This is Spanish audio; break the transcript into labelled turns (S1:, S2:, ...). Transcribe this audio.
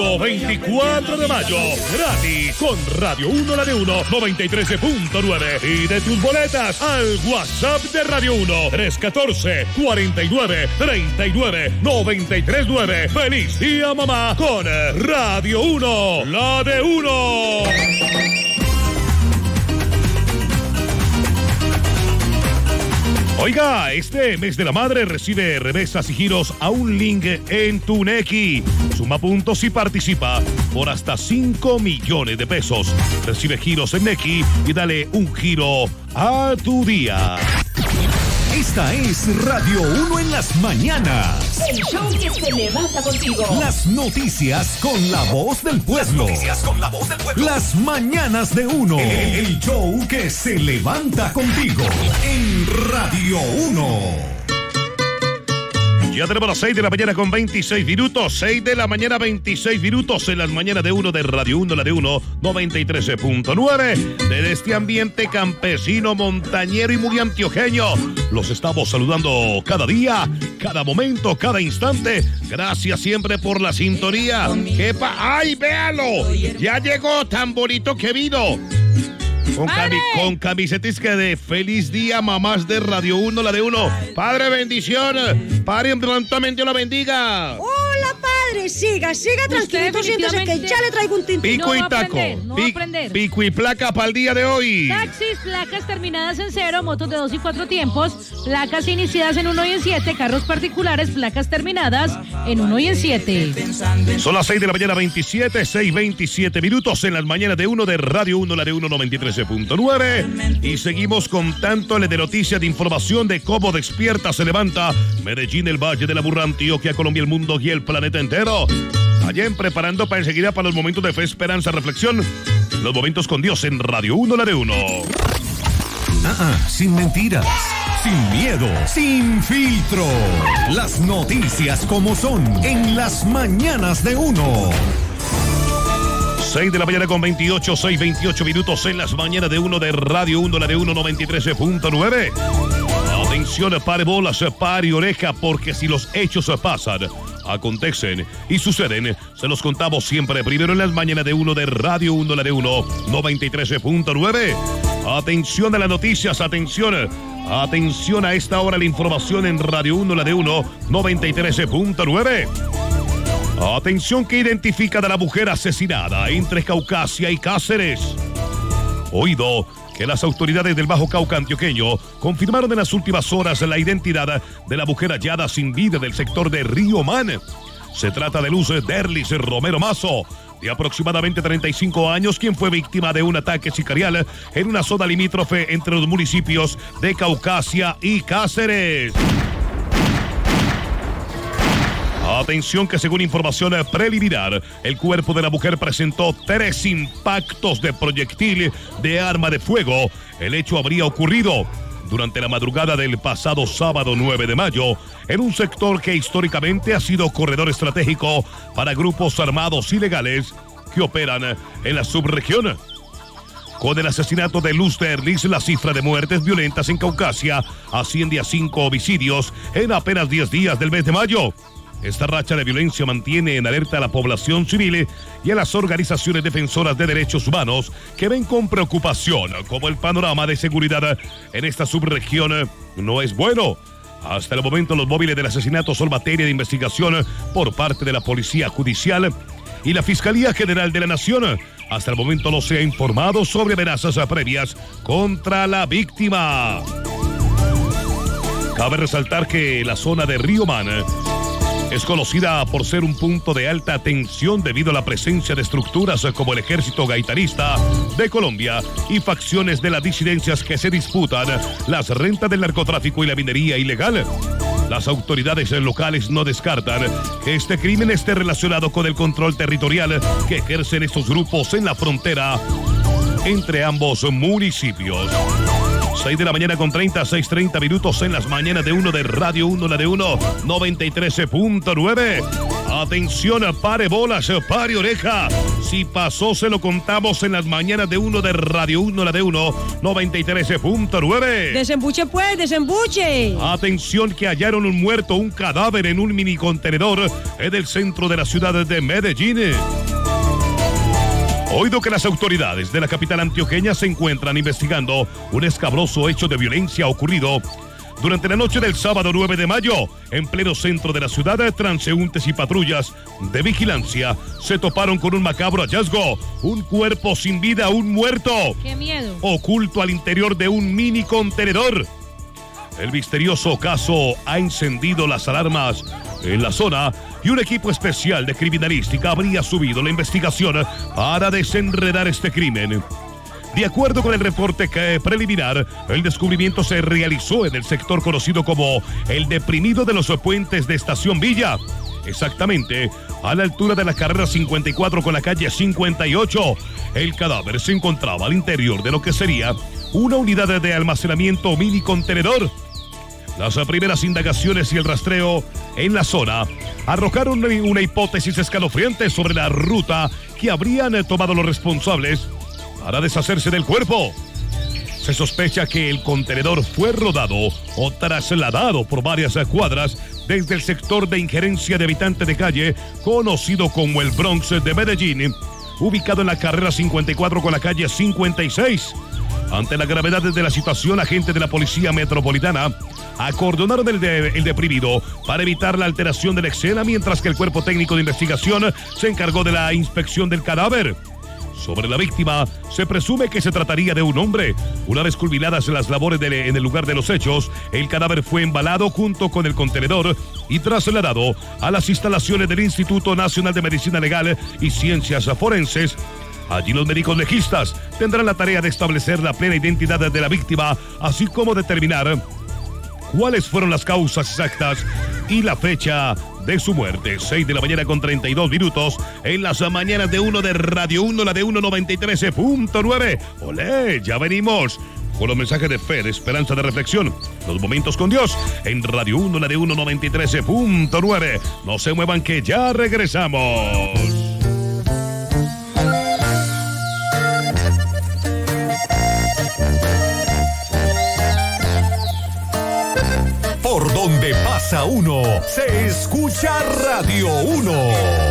S1: Domingo 24 de mayo, gratis con Radio 1, la de 1, 93.9. Y de tus boletas al WhatsApp de Radio 1, 314-49-39-93.9. ¡Feliz día, mamá! Con Radio 1, la de 1. Oiga, este mes de la madre recibe remesas y giros a un link en tu Nequi. Suma puntos y participa por hasta 5 millones de pesos. Recibe giros en Nequi y dale un giro a tu día.
S2: Esta es Radio 1 en las mañanas.
S3: El show que se levanta contigo.
S2: Las noticias con la voz del pueblo. Las mañanas de 1. El show que se levanta contigo en Radio 1.
S1: Ya tenemos las 6 de la mañana con 26 minutos. 6 de la mañana, 26 minutos en las mañanas de 1 de Radio 1, la de 1, 93.9. Desde este ambiente campesino, montañero y muy antioqueño, los estamos saludando cada día, cada momento, cada instante. Gracias siempre por la sintonía. ¡Ay, véalo! Ya llegó, tan bonito que vino. Con camisetas que de feliz día, mamás de Radio 1, la de 1. Padre, bendición. Padre, prontamente Dios la bendiga.
S4: Hola, padre. Siga tranquilo. Siéntese que ya le traigo un tintín.
S1: Pico y taco. Pico y placa para el día de hoy.
S5: Taxis, placas terminadas en 0, motos de 2 y 4 tiempos, placas iniciadas en 1 y en 7, carros particulares, placas terminadas en 1 y en 7.
S1: Son las 6 de la mañana, 6:27 minutos en las mañanas de 1 de Radio 1, la de 1, 93.9. Y seguimos con tanto de noticias, de información de cómo despierta, se levanta Medellín, el Valle de la Burra, Antioquia, Colombia, el mundo y el planeta entero. Allá preparando para enseguida para los momentos de fe, esperanza, reflexión. Los momentos con Dios en Radio 1, la de 1.
S2: Sin mentiras, sin miedo, sin filtro. Las noticias como son en las mañanas de 1.
S1: 6 de la mañana con 28 minutos en las mañanas de 1 de Radio 1, la de 1, 93.9. Atención, pare bolas, pare oreja, porque si los hechos pasan, acontecen y suceden, se los contamos siempre primero en las mañanas de 1 de Radio 1, la de 1, 93.9. Atención a las noticias, atención a esta hora la información en Radio 1, la de 1, 93.9. Atención que identifica a la mujer asesinada entre Caucasia y Cáceres. Oído que las autoridades del Bajo Cauca antioqueño confirmaron en las últimas horas la identidad de la mujer hallada sin vida del sector de Río Man. Se trata de Luz Derlis Romero Mazo, de aproximadamente 35 años, quien fue víctima de un ataque sicarial en una zona limítrofe entre los municipios de Caucasia y Cáceres. Atención que según información preliminar, el cuerpo de la mujer presentó 3 impactos de proyectil de arma de fuego. El hecho habría ocurrido durante la madrugada del pasado sábado 9 de mayo, en un sector que históricamente ha sido corredor estratégico para grupos armados ilegales que operan en la subregión. Con el asesinato de Luz Derlis, la cifra de muertes violentas en Caucasia asciende a 5 homicidios en apenas 10 días del mes de mayo. Esta racha de violencia mantiene en alerta a la población civil y a las organizaciones defensoras de derechos humanos que ven con preocupación como el panorama de seguridad en esta subregión no es bueno. Hasta el momento los móviles del asesinato son materia de investigación por parte de la Policía Judicial y la Fiscalía General de la Nación. Hasta el momento no se ha informado sobre amenazas previas contra la víctima. Cabe resaltar que la zona de Río Man es conocida por ser un punto de alta tensión debido a la presencia de estructuras como el Ejército Gaitanista de Colombia y facciones de las disidencias que se disputan las rentas del narcotráfico y la minería ilegal. Las autoridades locales no descartan que este crimen esté relacionado con el control territorial que ejercen estos grupos en la frontera entre ambos municipios. 6 de la mañana con 6:30 minutos en las mañanas de 1 de Radio 1, la de 1, 93.9. Atención, pare bolas, pare oreja. Si pasó, se lo contamos en las mañanas de 1 de Radio 1, la de 1, 93.9.
S4: Desembuche pues, desembuche.
S1: Atención que hallaron un muerto, un cadáver en un mini contenedor en el centro de la ciudad de Medellín. Oído que las autoridades de la capital antioqueña se encuentran investigando un escabroso hecho de violencia ocurrido durante la noche del sábado 9 de mayo, en pleno centro de la ciudad. Transeúntes y patrullas de vigilancia se toparon con un macabro hallazgo, un cuerpo sin vida, un muerto.
S5: ¡Qué miedo!
S1: Oculto al interior de un mini contenedor. El misterioso caso ha encendido las alarmas en la zona y un equipo especial de criminalística habría subido la investigación para desenredar este crimen. De acuerdo con el reporte preliminar, el descubrimiento se realizó en el sector conocido como el deprimido de los puentes de Estación Villa, exactamente a la altura de la carrera 54 con la calle 58. El cadáver se encontraba al interior de lo que sería una unidad de almacenamiento mini contenedor. Las primeras indagaciones y el rastreo en la zona arrojaron una hipótesis escalofriante sobre la ruta que habrían tomado los responsables para deshacerse del cuerpo. Se sospecha que el contenedor fue rodado o trasladado por varias cuadras desde el sector de injerencia de habitante de calle conocido como el Bronx de Medellín, ubicado en la carrera 54 con la calle 56. Ante la gravedad de la situación, agentes de la Policía Metropolitana acordonaron el deprimido para evitar la alteración de la escena, mientras que el cuerpo técnico de investigación se encargó de la inspección del cadáver. Sobre la víctima, se presume que se trataría de un hombre. Una vez culminadas las labores en el lugar de los hechos, el cadáver fue embalado junto con el contenedor y trasladado a las instalaciones del Instituto Nacional de Medicina Legal y Ciencias Forenses. Allí los médicos legistas tendrán la tarea de establecer la plena identidad de la víctima, así como determinar cuáles fueron las causas exactas y la fecha de su muerte. 6 de la mañana con 32 minutos en las mañanas de 1 de Radio 1, la de 193.9. Olé, ya venimos con los mensajes de fe, de esperanza, de reflexión, los momentos con Dios en Radio 1, la de 193.9. No se muevan que ya regresamos.
S2: Por donde pasa uno, se escucha Radio 1.